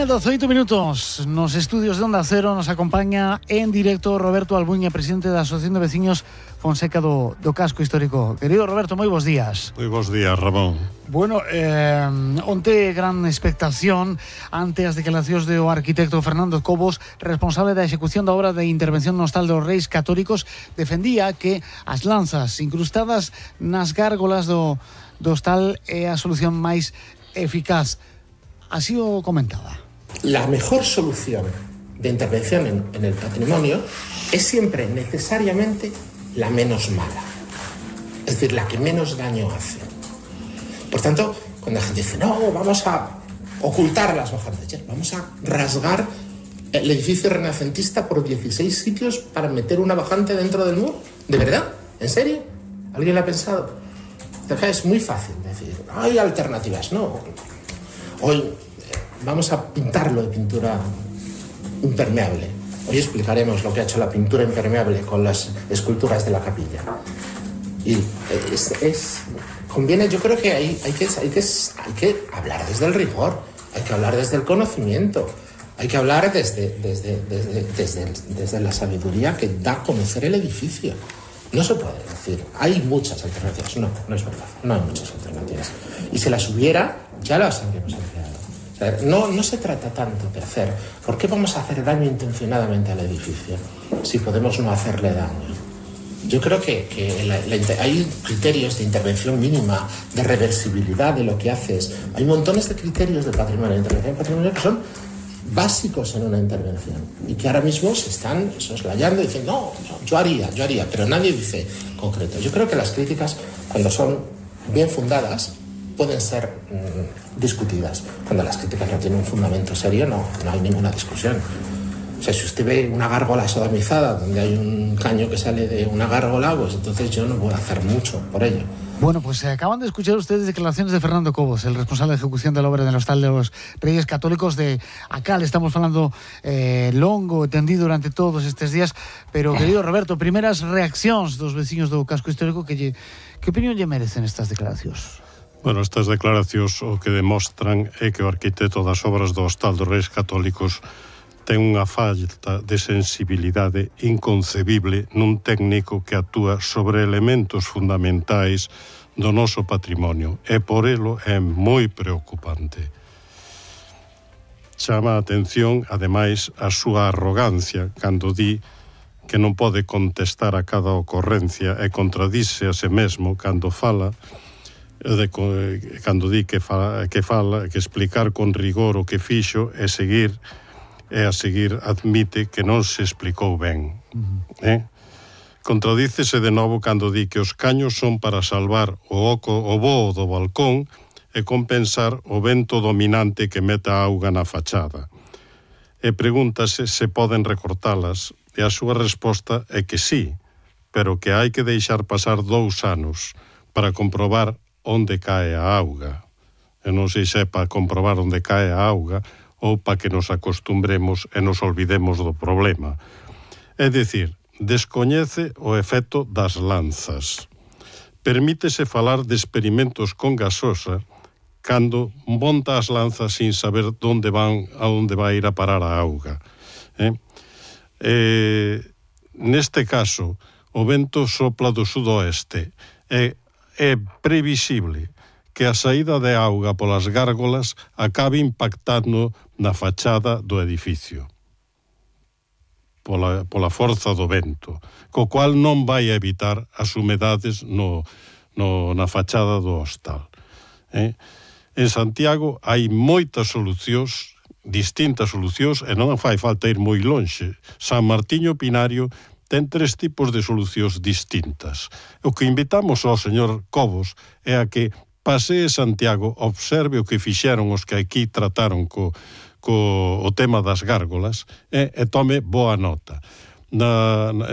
1:18 minutos. Nos estudios de Onda Cero nos acompaña en directo Roberto Albuña, presidente da Asociación de Veciños Fonseca do Casco Histórico. Querido Roberto, moi bons días. Moi bons días, Ramón. Bueno, onte gran expectación ante as declaracións do arquitecto Fernando Cobos, responsable da execución da obra de intervención no Hostal dos Reis Católicos. Defendía que as lanzas incrustadas nas gárgolas do hostal é a solución máis eficaz. Así lo comentaba. La mejor solución de intervención en el patrimonio es siempre necesariamente la menos mala, es decir, la que menos daño hace. Por tanto, cuando la gente dice, no, vamos a ocultar las bajantes, vamos a rasgar el edificio renacentista por 16 sitios para meter una bajante dentro del muro, ¿de verdad? ¿En serio? ¿Alguien lo ha pensado? Es muy fácil decir, hay alternativas, no. Hoy vamos a pintarlo de pintura impermeable. Hoy explicaremos lo que ha hecho la pintura impermeable con las esculturas de la capilla. Y conviene, yo creo que hay que hablar desde el rigor, hay que hablar desde el conocimiento, hay que hablar desde la sabiduría que da a conocer el edificio. No se puede decir, hay muchas alternativas. No es verdad, no hay muchas alternativas. Y si las hubiera, ya las habríamos empleado. O sea, no se trata tanto de hacer. ¿Por qué vamos a hacer daño intencionadamente al edificio si podemos no hacerle daño? Yo creo que hay criterios de intervención mínima, de reversibilidad de lo que haces. Hay montones de criterios de patrimonio, de intervención patrimonial que son básicos en una intervención y que ahora mismo se están soslayando y dicen, no, yo haría, pero nadie dice concreto. Yo creo que las críticas, cuando son bien fundadas, pueden ser discutidas. Cuando las críticas no tienen un fundamento serio, no hay ninguna discusión. O sea, si usted ve una gárgola sodomizada donde hay un caño que sale de una gárgola, pues entonces yo no puedo hacer mucho por ello. Bueno, pues acaban de escuchar ustedes declaraciones de Fernando Cobos, el responsable de ejecución de la obra del Hostal de los Reyes Católicos de acá. Le estamos falando longo, tendido durante todos estes días, pero, querido Roberto, primeras reaccións dos veciños do casco histórico, que opinión lle merecen estas declaracións? Bueno, estas declaracións o que demostran é que o arquitecto das obras do Hostal dos Reis Católicos ten unha falta de sensibilidade inconcebible nun técnico que actúa sobre elementos fundamentais do noso patrimonio, e por elo é moi preocupante. Chama a atención, ademais, a súa arrogancia cando di que non pode contestar a cada ocorrencia e contradise a se mesmo cando fala cando di que explicar con rigor o que fixo e a seguir admite que non se explicou ben. Contradícese de novo cando di que os caños son para salvar o voo do balcón e compensar o vento dominante que meta a auga na fachada. E pregúntase se poden recortalas, e a súa resposta é que sí, pero que hai que deixar pasar 2 anos para comprobar onde cae a auga. E non sei se é para comprobar onde cae a auga ou para que nos acostumbremos e nos olvidemos do problema. É dicir, descoñece o efecto das lanzas. Permítese falar de experimentos con gasosa cando monta as lanzas sin saber a onde vai ir a parar a auga. Neste caso, o vento sopla do sudoeste. É previsible que a saída de auga polas gárgolas acabe impactando na fachada do edificio pola forza do vento, co cual non vai a evitar as humedades na fachada do hostal. En Santiago hai moitas solucións, distintas solucións, e non fai falta ir moi lonxe. San Martiño Pinario ten 3 tipos de solucións distintas. O que invitamos ao señor Cobos é a que pasee Santiago, observe o que fixeron os que aquí trataron co tema das gárgolas e tome boa nota.